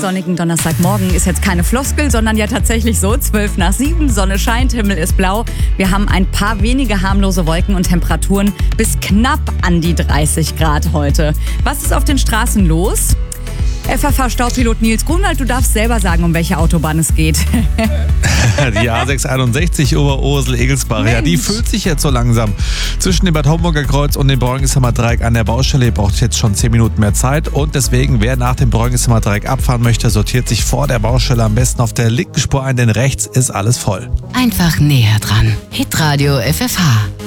sonnigen Donnerstagmorgen ist jetzt keine Floskel, sondern ja tatsächlich so. 6:12, Sonne scheint, Himmel ist blau. Wir haben ein paar wenige harmlose Wolken und Temperaturen bis knapp an die 30 Grad heute. Was ist auf den Straßen los? FFH-Staupilot Nils Grunwald, du darfst selber sagen, um welche Autobahn es geht. Die A661 Oberursel-Egelsbach, ja, die füllt sich jetzt so langsam. Zwischen dem Bad Homburger Kreuz und dem Bräunigsheimer Dreieck an der Baustelle braucht jetzt schon 10 Minuten mehr Zeit. Und deswegen, wer nach dem Bräunigsheimer Dreieck abfahren möchte, sortiert sich vor der Baustelle am besten auf der linken Spur ein, denn rechts ist alles voll. Einfach näher dran. Hitradio FFH.